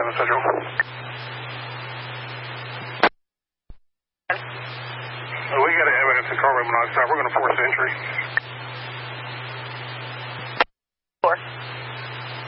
on Central. We got evidence in carbon monoxide. We're going to force entry. 4.